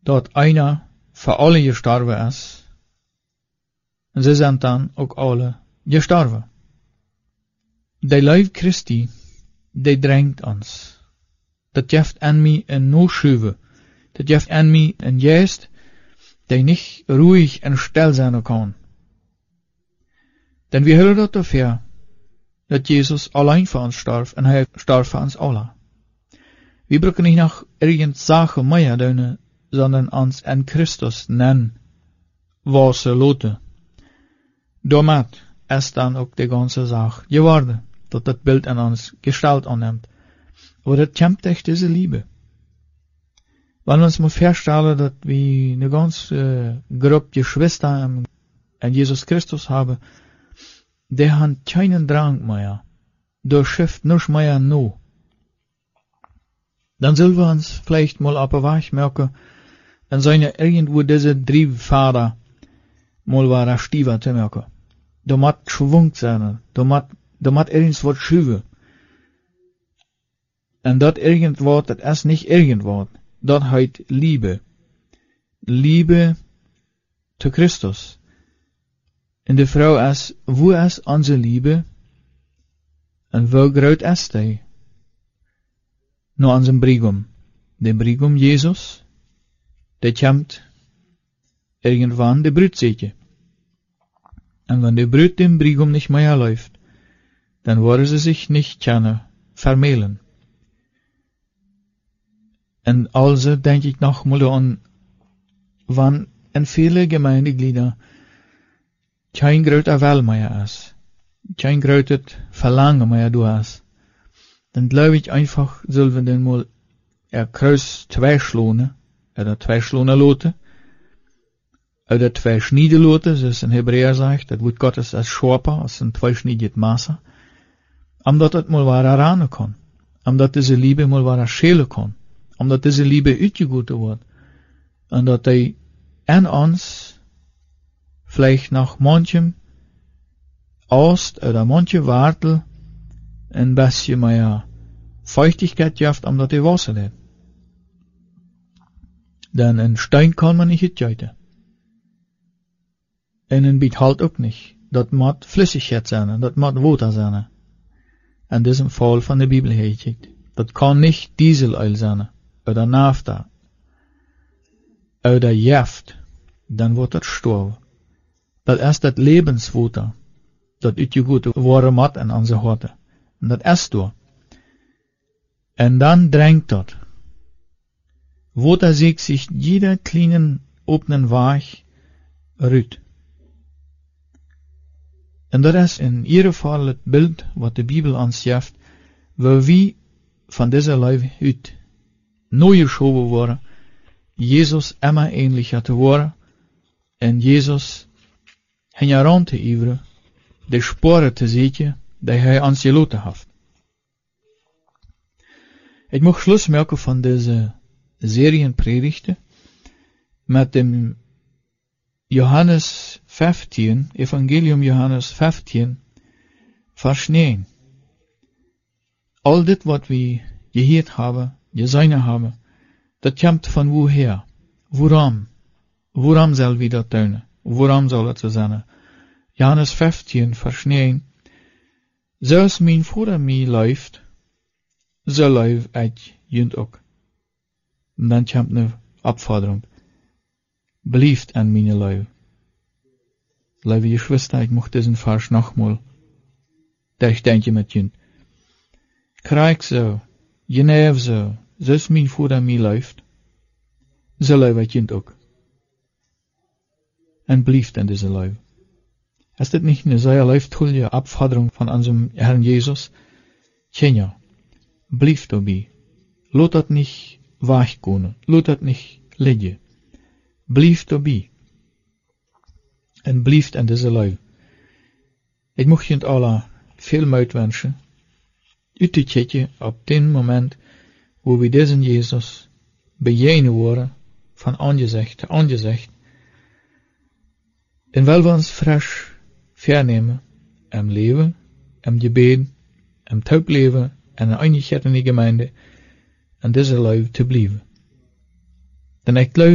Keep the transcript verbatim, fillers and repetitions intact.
dat einer voor alle gestorven is. En ze zijn dan ook alle gestorven. De lijf Christi, die dringt ons. Dat geeft aan mij een nooschuwe. Dat geeft aan mij een geest, die niet ruhig en stil zijn kan. Denn we horen dat dafür, dat Jezus alleen voor ons starf en hij starf voor ons alle. We brauchen nicht nach irgend Sache mehr doen, sondern uns in Christus nennen, was ze loten. Damit ist dann auch die ganze Sache geworden, dat das Bild an uns Gestalt annimmt. Aber das kommt durch diese Liebe. Wenn wir uns mal vorstellen, dass wir eine ganze Gruppe Geschwister in Jesus Christus haben, die haben keinen Drang mehr, der schifft nicht mehr nur. Dann sollen wir uns vielleicht mal auf den Weg merken, dann sollen ja irgendwo diese Triebfeder mal war stiever zu merken. Da muss Schwung sein, da muss, da muss irgendwas schüben. Und dat irgendwas, das ist nicht irgendwas, das heißt Liebe. Liebe zu Christus. Und die Frau ist, wo ist unsere Liebe? Und wo groot ist die? Nur unserem Brigum. Der Brigum Jesus, der kommt irgendwann die Brütsäge. Und wenn die Brüt dem Brigum nicht mehr läuft, dann wollen sie sich nicht können vermählen. Und also denke ich noch mal an, wann in viele Gemeindeglieder kein groter Will mehr ist, kein grotes Verlangen mehr du hast, dann glaube ich einfach, sollen wir den mal er Kreuz zwei schlagen, oder zwei schlagen loten, oder zwei schnieden loten, zoals in Hebräer sagt, dat wordt Gottes als Schorper, als een twee schniedet Maße, omdat het mal waar eranen kan, omdat diese Liebe mal waar schelen kan, omdat diese Liebe uitgegoten wordt, en dat hij en ons vielleicht nach manchem Ost oder manche Wartel ein bisschen mehr Feuchtigkeit gehabt, omdat hij Wasser hat. Denn ein Stein kann man nicht hitjeiten. En een biet halt ook nicht. Dat moet Flüssigkeit zijn, dat moet water zijn. En dit is een Fall van de Bibel heet. Dat kan niet dieseloil zijn, oder nafta, oder jaft, dan wordt het storven. Dat is dat levenswater, dat uitgegoten worden moet in onze harten. En dat is door. En dan drängt dat. Water zieht sich jeder kleinen openen Weg uit. En dat is in ieder geval het beeld wat de Bibel ons geeft, waar we van deze leven uit nooit geschoven worden, Jezus immer ähnlicher te worden, en Jezus hen aan te iveren, de sporen te zetten, die hij ons geloten heeft. Ik mag Schluss maken van deze serienpredigten met dem Johannes vijftien, Evangelium Johannes vijftien, vers negen. Al dit wat we gehoord hebben, gezien hebben, dat komt van woher? Waarom? Waarom zal we dat doen? Waarom zal het zo zijn? Johannes vijftien, vers negen. Zoals mijn Vader mij leeft, zo leef ik jullie ook. En dan komt een opvordering. Blijft aan mijn leven. Lieve Geschwister, ik mocht diesen Vers nochmal durchdenken met jullie. Krijg zo, geneef zo, zoals mijn Vader mij leeft, zo leef ik jullie ook. En blijft in deze leven. Is dit niet een zeer leeftolle opvordering van onze Herrn Jezus? Tja, blijf daarbij. Laat dat niet wegkomen. Laat dat niet liggen. Blijf daarbij. En blijf in deze leven. Ik mocht je het alle veel moed wensen. Uit te checken op dit moment, waar we deze Jezus bejenen worden, van aangezicht te aangezicht. En wel we ons frisch vernemen, im leven, im gebed, im taubleven en een eindigheid in die gemeinde, en deze leven te blijven. Dan ik geloof